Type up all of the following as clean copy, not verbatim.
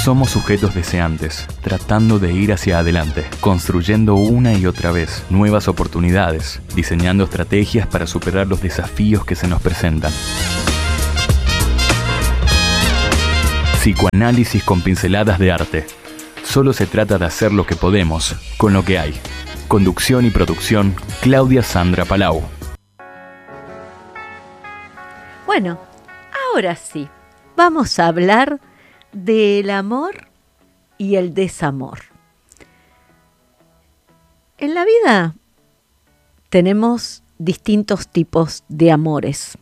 Somos sujetos deseantes, tratando de ir hacia adelante, construyendo una y otra vez nuevas oportunidades, diseñando estrategias para superar los desafíos que se nos presentan. Psicoanálisis con pinceladas de arte. Solo se trata de hacer lo que podemos, con lo que hay. Conducción y producción, Claudia Sandra Palau. Bueno, ahora sí, vamos a hablar del amor y el desamor. En la vida tenemos distintos tipos de amores,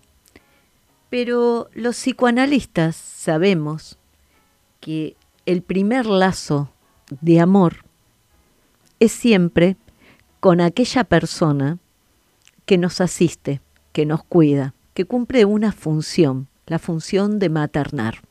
pero los psicoanalistas sabemos que el primer lazo de amor es siempre con aquella persona que nos asiste, que nos cuida, que cumple una función, la función de maternar.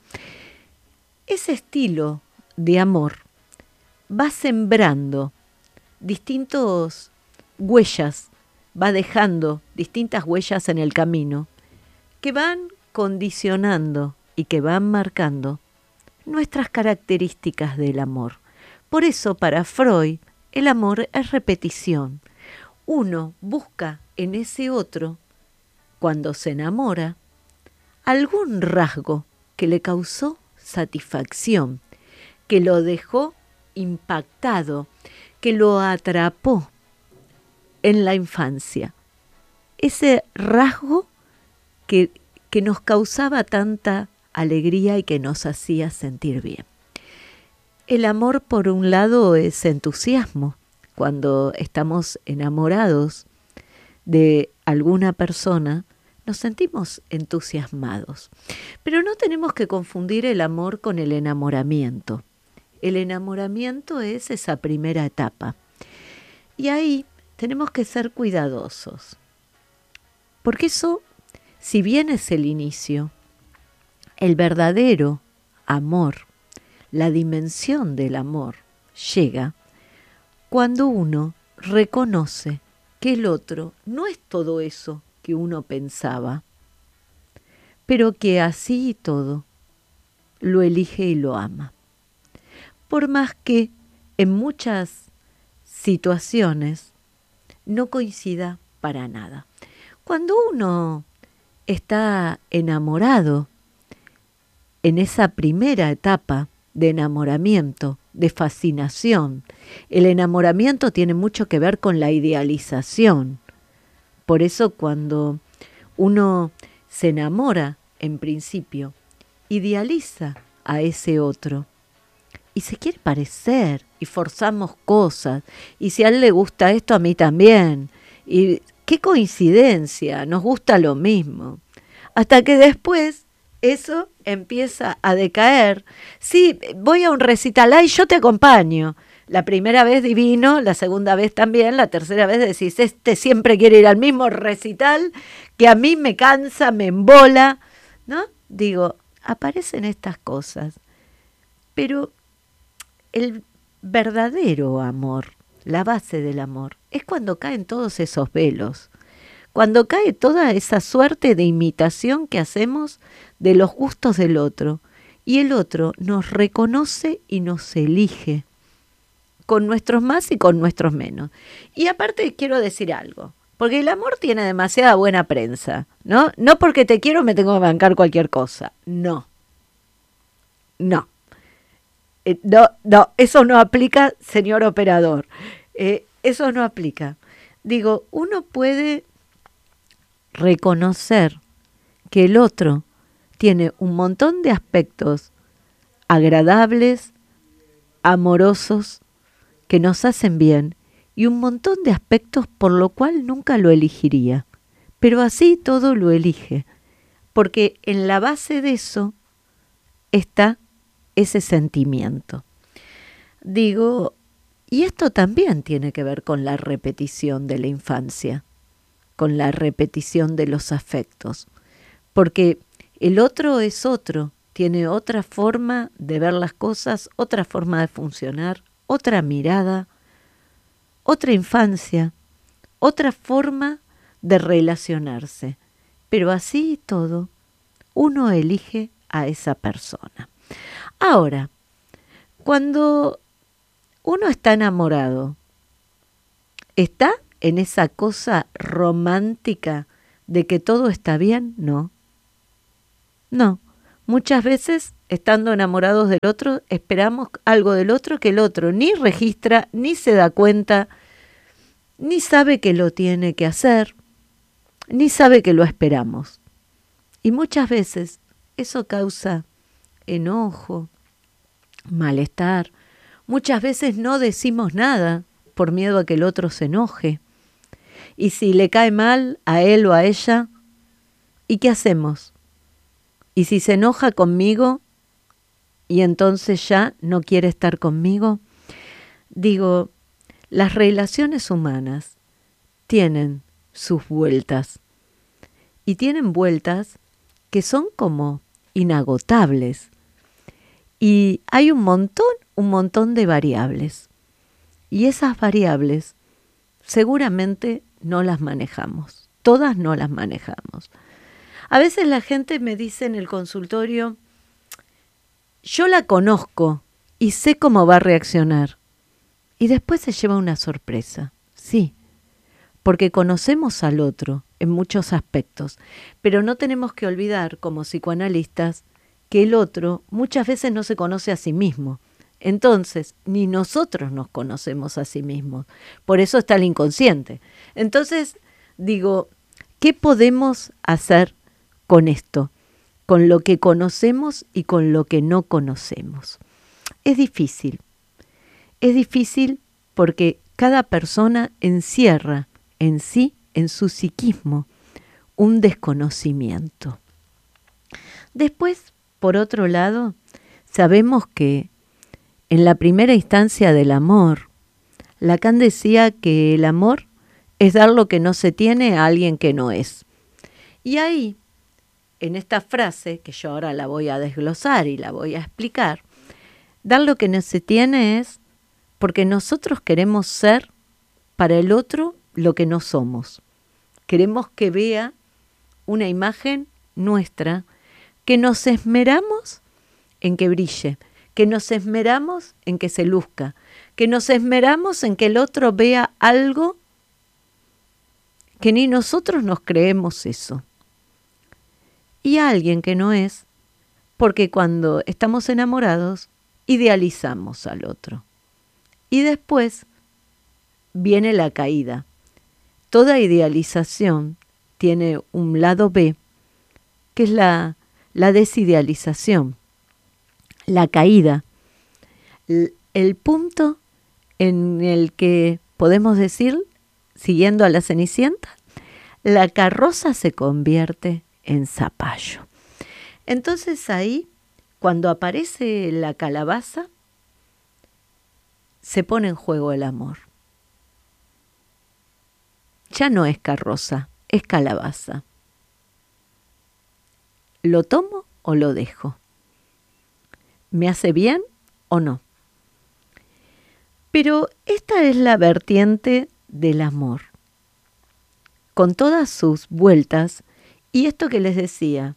Ese estilo de amor va sembrando distintas huellas, va dejando distintas huellas en el camino que van condicionando y que van marcando nuestras características del amor. Por eso para Freud el amor es repetición. Uno busca en ese otro, cuando se enamora, algún rasgo que le causó satisfacción, que lo dejó impactado, que lo atrapó en la infancia. Ese rasgo que nos causaba tanta alegría y que nos hacía sentir bien. El amor, por un lado, es entusiasmo. Cuando estamos enamorados de alguna persona, nos sentimos entusiasmados. Pero no tenemos que confundir el amor con el enamoramiento. El enamoramiento es esa primera etapa. Y ahí tenemos que ser cuidadosos. Porque eso, si bien es el inicio, el verdadero amor, la dimensión del amor, llega cuando uno reconoce que el otro no es todo eso que uno pensaba, pero que así y todo lo elige y lo ama. Por más que en muchas situaciones no coincida para nada. Cuando uno está enamorado, en esa primera etapa de enamoramiento, de fascinación, el enamoramiento tiene mucho que ver con la idealización. Por eso cuando uno se enamora, en principio, idealiza a ese otro y se quiere parecer y forzamos cosas. Y si a él le gusta esto, a mí también. Y qué coincidencia, nos gusta lo mismo. Hasta que después eso empieza a decaer. Sí, voy a un recital, y yo te acompaño. La primera vez divino, la segunda vez también, la tercera vez decís, este siempre quiere ir al mismo recital que a mí me cansa, me embola, ¿no? Digo, aparecen estas cosas, pero el verdadero amor, la base del amor, es cuando caen todos esos velos, cuando cae toda esa suerte de imitación que hacemos de los gustos del otro, y el otro nos reconoce y nos elige, con nuestros más y con nuestros menos. Y aparte quiero decir algo, porque el amor tiene demasiada buena prensa, ¿no? No porque te quiero me tengo que bancar cualquier cosa, no. No, eso no aplica, señor operador, eso no aplica. Digo, uno puede reconocer que el otro tiene un montón de aspectos agradables, amorosos, que nos hacen bien, y un montón de aspectos por lo cual nunca lo elegiría. Pero así todo lo elige, porque en la base de eso está ese sentimiento. Digo, y esto también tiene que ver con la repetición de la infancia, con la repetición de los afectos, porque el otro es otro, tiene otra forma de ver las cosas, otra forma de funcionar, otra mirada, otra infancia, otra forma de relacionarse. Pero así y todo, uno elige a esa persona. Ahora, Cuando uno está enamorado, ¿está en esa cosa romántica de que todo está bien? No. No. Muchas veces, estando enamorados del otro, esperamos algo del otro que el otro ni registra, ni se da cuenta, ni sabe que lo tiene que hacer, ni sabe que lo esperamos. Y muchas veces eso causa enojo, malestar. Muchas veces no decimos nada por miedo a que el otro se enoje. Y si le cae mal a él o a ella, ¿y qué hacemos? Y si se enoja conmigo y entonces ya no quiere estar conmigo, digo, las relaciones humanas tienen sus vueltas y tienen vueltas que son como inagotables y hay un montón de variables y esas variables seguramente no las manejamos, todas no las manejamos. A veces la gente me dice en el consultorio, yo la conozco y sé cómo va a reaccionar. Y después se lleva una sorpresa, sí, porque conocemos al otro en muchos aspectos, pero no tenemos que olvidar como psicoanalistas que el otro muchas veces no se conoce a sí mismo. Entonces, ni nosotros nos conocemos a sí mismos. Por eso está el inconsciente. Entonces, digo, ¿qué podemos hacer con esto? Con lo que conocemos y con lo que no conocemos. Es difícil porque cada persona encierra en sí, en su psiquismo, un desconocimiento. Después, por otro lado, sabemos que en la primera instancia del amor, Lacan decía que el amor es dar lo que no se tiene a alguien que no es. Y ahí, en esta frase, que yo ahora la voy a desglosar y la voy a explicar, dar lo que no se tiene es porque nosotros queremos ser para el otro lo que no somos. Queremos que vea una imagen nuestra, que nos esmeramos en que brille, que nos esmeramos en que se luzca, que nos esmeramos en que el otro vea algo que ni nosotros nos creemos eso. Y a alguien que no es, porque cuando estamos enamorados, idealizamos al otro. Y después viene la caída. Toda idealización tiene un lado B, que es la desidealización, la caída, el punto en el que podemos decir, siguiendo a la Cenicienta, la carroza se convierte en zapallo. Entonces ahí, cuando aparece la calabaza, se pone en juego el amor. Ya no es carroza, es calabaza. ¿Lo tomo o lo dejo? ¿Me hace bien o no? Pero esta es la vertiente del amor, con todas sus vueltas. Y esto que les decía,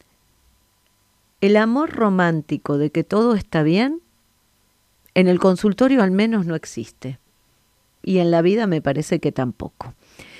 el amor romántico de que todo está bien, en el consultorio al menos no existe. Y en la vida me parece que tampoco.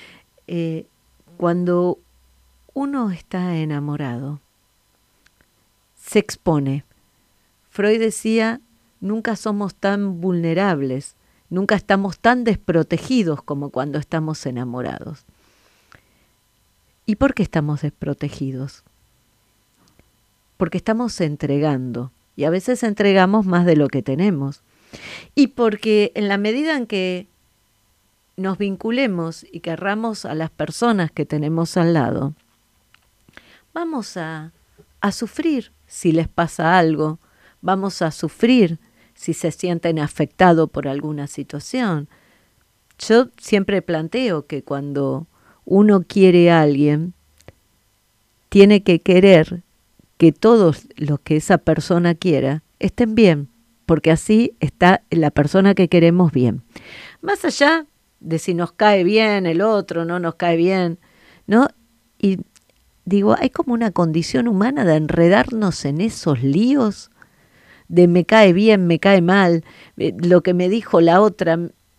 Cuando uno está enamorado, se expone. Freud decía, nunca somos tan vulnerables, nunca estamos tan desprotegidos como cuando estamos enamorados. ¿Y por qué estamos desprotegidos? Porque estamos entregando, y a veces entregamos más de lo que tenemos. Y porque en la medida en que nos vinculemos y querramos a las personas que tenemos al lado, vamos a sufrir si les pasa algo, vamos a sufrir si se sienten afectados por alguna situación. Yo siempre planteo que cuando uno quiere a alguien, tiene que querer que todos los que esa persona quiera estén bien, porque así está la persona que queremos bien. Más allá de si nos cae bien el otro, no nos cae bien, ¿no? Y digo, hay como una condición humana de enredarnos en esos líos de me cae bien, me cae mal, lo que me dijo la otra,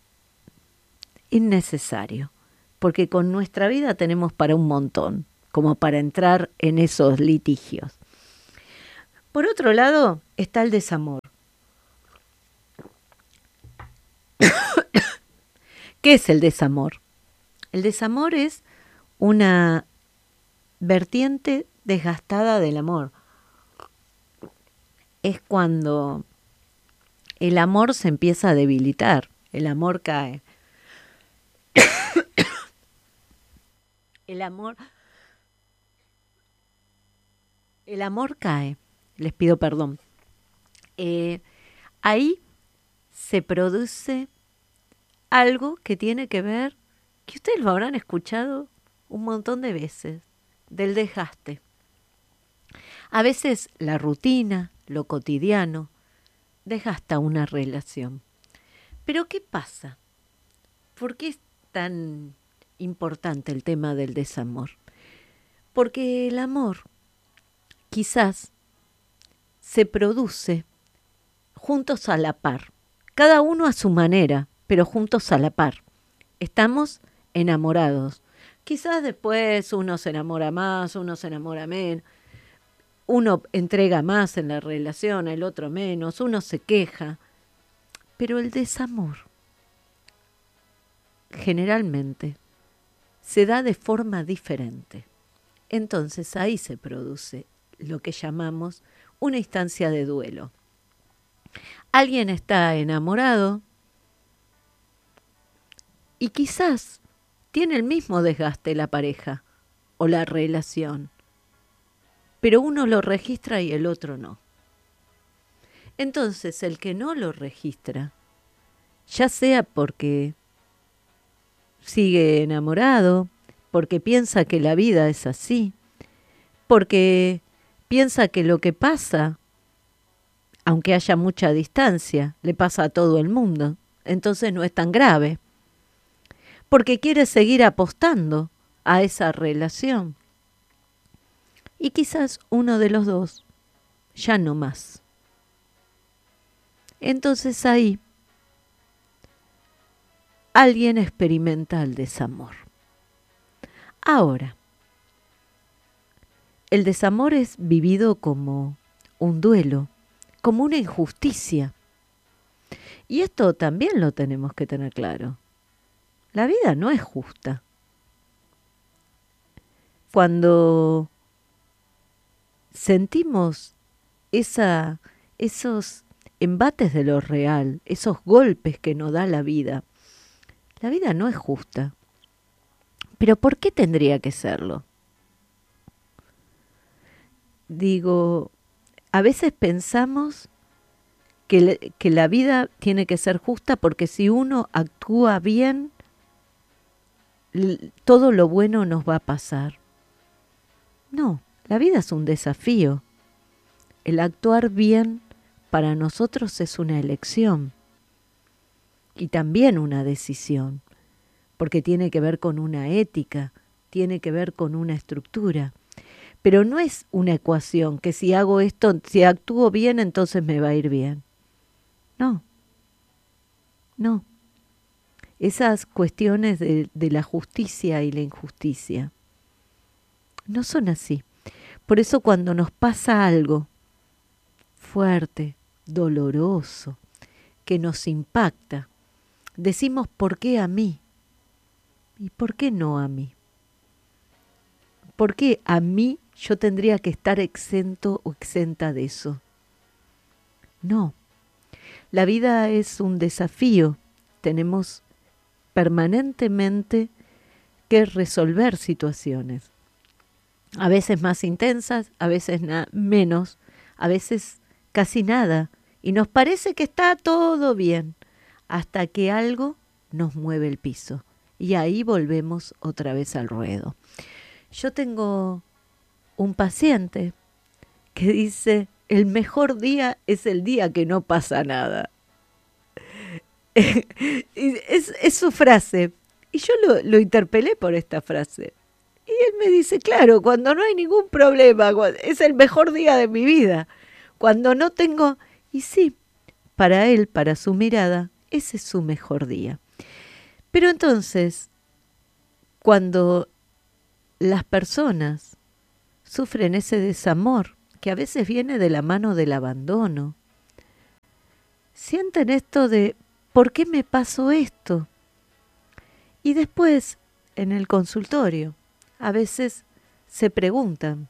innecesario, porque con nuestra vida tenemos para un montón, como para entrar en esos litigios. Por otro lado, está el desamor. ¿Qué es el desamor? El desamor es una vertiente desgastada del amor. Es cuando el amor se empieza a debilitar, el amor cae. El amor cae, les pido perdón. Ahí se produce algo que tiene que ver, que ustedes lo habrán escuchado un montón de veces, del desgaste. A veces la rutina, lo cotidiano, desgasta una relación. Pero ¿qué pasa? ¿Por qué es tan importante el tema del desamor? Porque el amor quizás se produce juntos a la par, cada uno a su manera, pero juntos a la par. Estamos enamorados. Quizás después uno se enamora más, uno se enamora menos, uno entrega más en la relación, el otro menos, uno se queja. Pero el desamor generalmente se da de forma diferente. Entonces ahí se produce lo que llamamos una instancia de duelo. Alguien está enamorado y quizás tiene el mismo desgaste la pareja o la relación, pero uno lo registra y el otro no. Entonces el que no lo registra, ya sea porque sigue enamorado, porque piensa que la vida es así, porque piensa que lo que pasa, aunque haya mucha distancia, le pasa a todo el mundo, entonces no es tan grave, porque quiere seguir apostando a esa relación. Y quizás uno de los dos ya no más. Entonces ahí alguien experimenta el desamor. Ahora, el desamor es vivido como un duelo, como una injusticia. Y esto también lo tenemos que tener claro. La vida no es justa. Cuando sentimos esos embates de lo real, esos golpes que nos da la vida no es justa. Pero ¿por qué tendría que serlo? Digo, a veces pensamos que la vida tiene que ser justa porque si uno actúa bien, todo lo bueno nos va a pasar. No, la vida es un desafío. El actuar bien para nosotros es una elección y también una decisión, porque tiene que ver con una ética, tiene que ver con una estructura. Pero no es una ecuación que si hago esto, si actúo bien, entonces me va a ir bien. No, no. Esas cuestiones de la justicia y la injusticia no son así. Por eso cuando nos pasa algo fuerte, doloroso, que nos impacta, decimos ¿por qué a mí? ¿Y por qué no a mí? ¿Por qué a mí yo tendría que estar exento o exenta de eso? No. La vida es un desafío. Tenemos permanentemente que resolver situaciones. A veces más intensas, a veces menos, a veces casi nada. Y nos parece que está todo bien, hasta que algo nos mueve el piso. Y ahí volvemos otra vez al ruedo. Yo tengo un paciente que dice, el mejor día es el día que no pasa nada. Es su frase. Y yo lo interpelé por esta frase. Y él me dice, claro, cuando no hay ningún problema, es el mejor día de mi vida. Cuando no tengo Y sí, para él, para su mirada, ese es su mejor día. Pero entonces, cuando las personas sufren ese desamor, que a veces viene de la mano del abandono, sienten esto de, ¿por qué me pasó esto? Y después, en el consultorio, a veces se preguntan,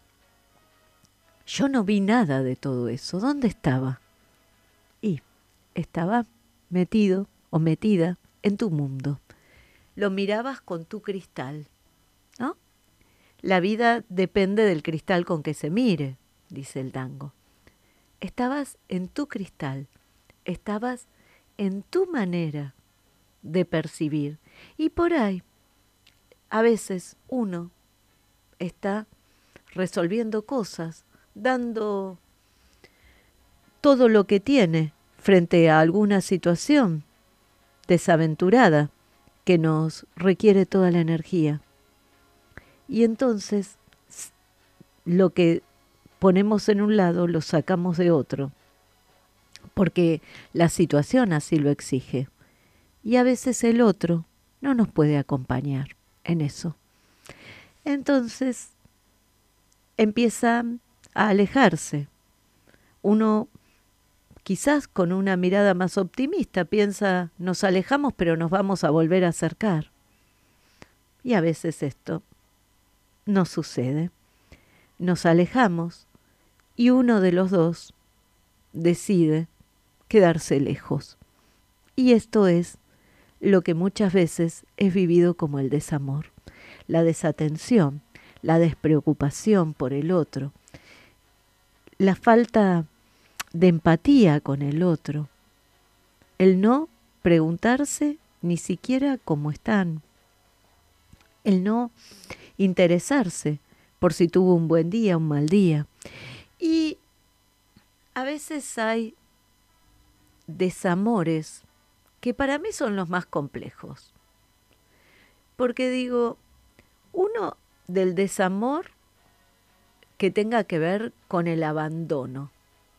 yo no vi nada de todo eso, ¿dónde estaba? Y estaba metido o metida en tu mundo. Lo mirabas con tu cristal, ¿no? La vida depende del cristal con que se mire, dice el tango. Estabas en tu cristal, estabas en tu manera de percibir. Y por ahí, a veces uno está resolviendo cosas, dando todo lo que tiene frente a alguna situación desaventurada que nos requiere toda la energía. Y entonces lo que ponemos en un lado lo sacamos de otro, porque la situación así lo exige. Y a veces el otro no nos puede acompañar en eso. Entonces empieza a alejarse. Uno quizás con una mirada más optimista piensa, nos alejamos pero nos vamos a volver a acercar. Y a veces esto no sucede. Nos alejamos y uno de los dos decide quedarse lejos. Y esto es lo que muchas veces es vivido como el desamor, la desatención, la despreocupación por el otro, la falta de empatía con el otro, el no preguntarse ni siquiera cómo están, el no interesarse por si tuvo un buen día, un mal día. Y a veces hay desamores que para mí son los más complejos. Porque digo, uno del desamor que tenga que ver con el abandono.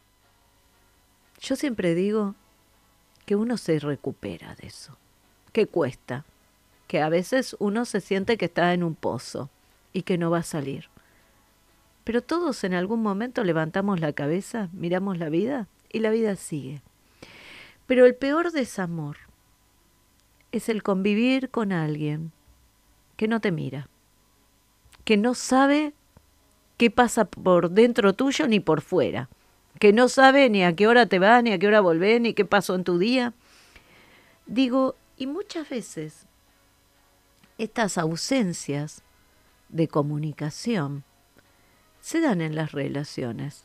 Yo siempre digo que uno se recupera de eso, que cuesta, que a veces uno se siente que está en un pozo y que no va a salir. Pero todos en algún momento levantamos la cabeza, miramos la vida y la vida sigue. Pero el peor desamor es el convivir con alguien que no te mira, que no sabe qué pasa por dentro tuyo ni por fuera, que no sabe ni a qué hora te vas, ni a qué hora volvés, ni qué pasó en tu día. Digo, y muchas veces estas ausencias de comunicación se dan en las relaciones.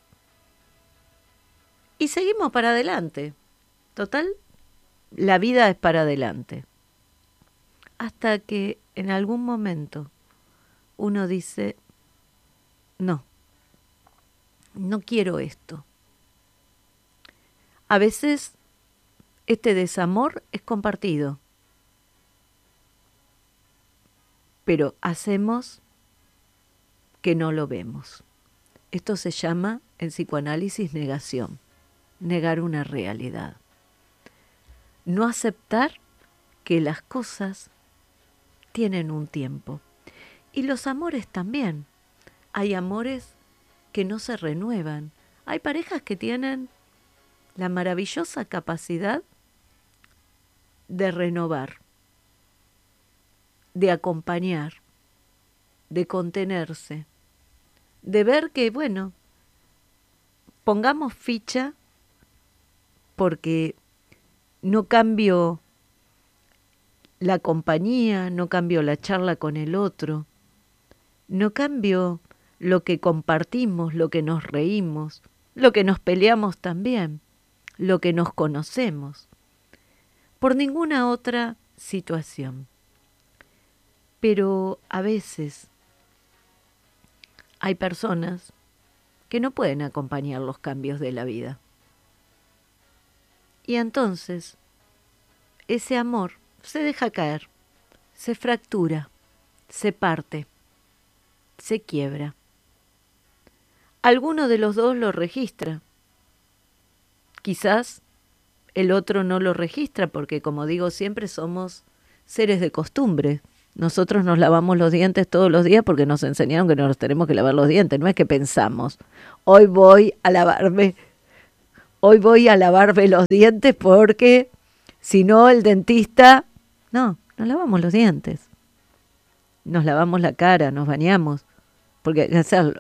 Y seguimos para adelante. Total, la vida es para adelante. Hasta que en algún momento uno dice, no quiero esto. A veces este desamor es compartido, pero hacemos que no lo vemos. Esto se llama en psicoanálisis negación, negar una realidad. No aceptar que las cosas tienen un tiempo. Y los amores también. Hay amores que no se renuevan. Hay parejas que tienen la maravillosa capacidad de renovar, de acompañar, de contenerse, de ver que, bueno, pongamos ficha porque no cambio la compañía, no cambio la charla con el otro, no cambio lo que compartimos, lo que nos reímos, lo que nos peleamos también, lo que nos conocemos, por ninguna otra situación. Pero a veces hay personas que no pueden acompañar los cambios de la vida. Y entonces ese amor se deja caer, se fractura, se parte, se quiebra. Alguno de los dos lo registra. quizás el otro no lo registra porque, como digo siempre, somos seres de costumbre. Nosotros nos lavamos los dientes todos los días porque nos enseñaron que nos tenemos que lavar los dientes. No es que pensamos, hoy voy a lavarme los dientes porque si no el dentista... No, nos lavamos los dientes. Nos lavamos la cara, nos bañamos, porque hay que hacerlo.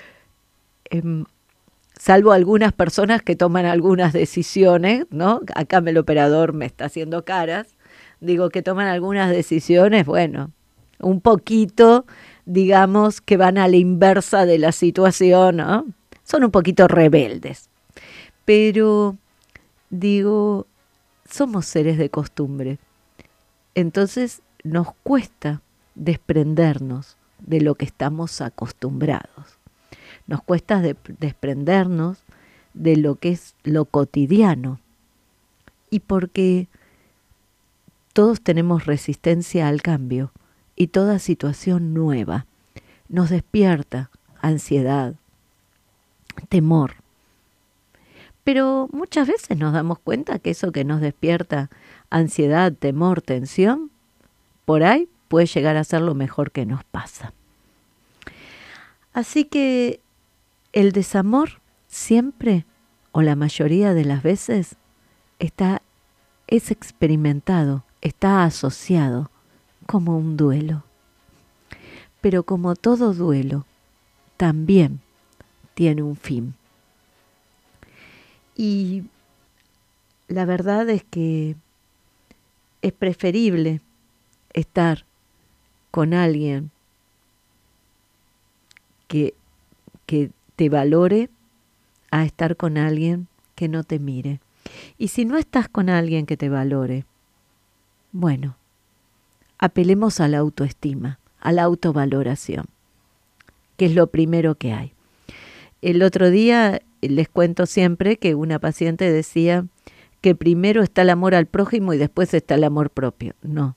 Salvo algunas personas que toman algunas decisiones, ¿no? Acá el operador me está haciendo caras, digo que toman algunas decisiones, bueno, un poquito, digamos, que van a la inversa de la situación, ¿no? Son un poquito rebeldes. Pero, digo, somos seres de costumbre. Entonces nos cuesta desprendernos de lo que estamos acostumbrados. Nos cuesta desprendernos de lo que es lo cotidiano. Y porque todos tenemos resistencia al cambio y toda situación nueva nos despierta ansiedad, temor. Pero muchas veces nos damos cuenta que eso que nos despierta ansiedad, temor, tensión, por ahí puede llegar a ser lo mejor que nos pasa. Así que el desamor siempre, o la mayoría de las veces, es experimentado, está asociado como un duelo. Pero como todo duelo, también tiene un fin. Y la verdad es que es preferible estar con alguien que te valore a estar con alguien que no te mire. Y si no estás con alguien que te valore, bueno, apelemos a la autoestima, a la autovaloración, que es lo primero que hay. El otro día les cuento siempre que una paciente decía que primero está el amor al prójimo y después está el amor propio. No.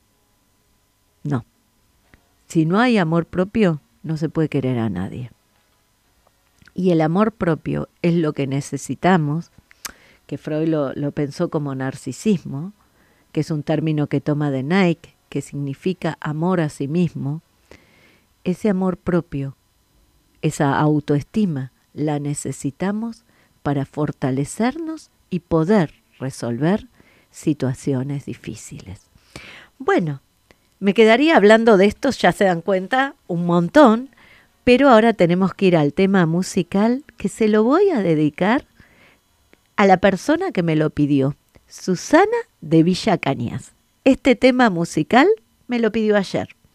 Si no hay amor propio, no se puede querer a nadie. Y el amor propio es lo que necesitamos, que Freud lo pensó como narcisismo, que es un término que toma de Nike, que significa amor a sí mismo. Ese amor propio, esa autoestima, la necesitamos para fortalecernos y poder resolver situaciones difíciles. Bueno, me quedaría hablando de esto, ya se dan cuenta, un montón, pero ahora tenemos que ir al tema musical que se lo voy a dedicar a la persona que me lo pidió, Susana de Villa Cañas. Este tema musical me lo pidió ayer.